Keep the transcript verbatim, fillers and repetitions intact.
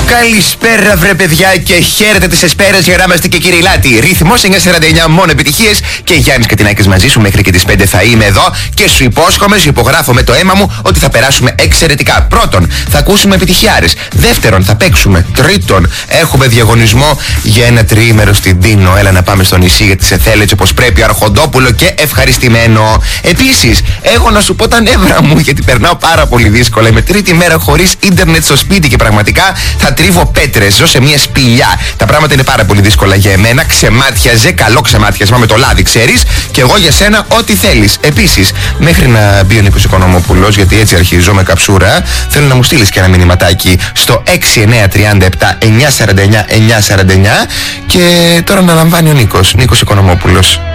Καλησπέρα βρε παιδιά και χαίρετε τις εσπέρες για να είμαστε και κύριοι Λάτι. Ρυθμός εννιακόσια σαράντα εννιά, μόνο επιτυχίες και Γιάννης Κατινάκης μαζί σου μέχρι και τις πέντε θα είμαι εδώ και σου υπόσχομαι, σου υπογράφω με το αίμα μου ότι θα περάσουμε εξαιρετικά. Πρώτον, θα ακούσουμε επιτυχιάρες. Δεύτερον, θα παίξουμε. Τρίτον, έχουμε διαγωνισμό για ένα τριήμερο στην Τίνο. Έλα να πάμε στο νησί γιατί σε θέλει έτσι όπως πρέπει, αρχοντόπουλο και ευχαριστημένο. Επίσης, έχω να σου πω τα νεύρα μου γιατί περνάω πάρα πολύ δύσκολα. Είμαι τρίτη μέρα χωρίς ίντερνετ στο σπίτι και πραγματικά θα τρίβω πέτρες, ζω σε μια σπηλιά. Τα πράγματα είναι πάρα πολύ δύσκολα για εμένα. Ξεμάτιαζε, καλό ξεμάτιασμα με το λάδι, ξέρεις. Και εγώ για σένα ό,τι θέλεις. Επίσης, μέχρι να μπει ο Νίκος Οικονομόπουλος, γιατί έτσι αρχίζω με καψούρα, θέλω να μου στείλεις και ένα μηνυματάκι στο έξι εννιά τρία επτά εννιά σαράντα εννιά εννιά σαράντα εννιά. Και τώρα να λαμβάνει ο Νίκος, Νίκος Οικονομόπουλος.